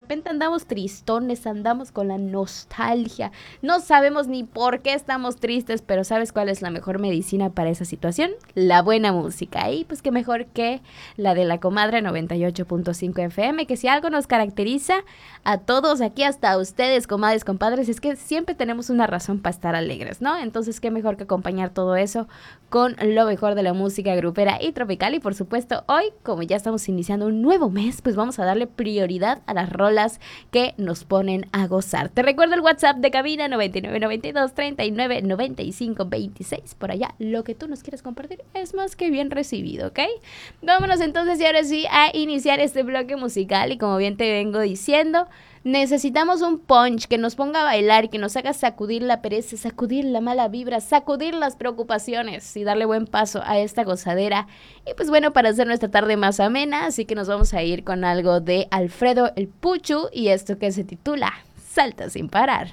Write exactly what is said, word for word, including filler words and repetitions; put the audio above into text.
repente andamos tristones, andamos con la nostalgia, no sabemos ni por qué estamos tristes, pero ¿sabes cuál es la mejor medicina para esa situación? La buena música. Y pues qué mejor que la de la comadre noventa y ocho punto cinco F M, que si algo nos caracteriza a todos aquí, hasta a ustedes, comadres, compadres, es que siempre tenemos una razón para estar alegres, ¿no? Entonces qué mejor que acompañar todo eso con lo mejor de la música grupera y tropical. Y por supuesto hoy, como ya estamos iniciando un nuevo mes, pues vamos a darle prioridad a las rolas que nos ponen a gozar. Te recuerdo el WhatsApp de cabina noventa y nueve noventa y dos treinta y nueve noventa y cinco veintiséis. Por allá, lo que tú nos quieres compartir es más que bien recibido, ¿ok? Vámonos entonces y ahora sí a iniciar este bloque musical. Y como bien te vengo diciendo, necesitamos un punch que nos ponga a bailar, que nos haga sacudir la pereza, sacudir la mala vibra, sacudir las preocupaciones y darle buen paso a esta gozadera. Y pues bueno, para hacer nuestra tarde más amena, así que nos vamos a ir con algo de Alfredo el Puchu y esto que se titula Salta sin parar.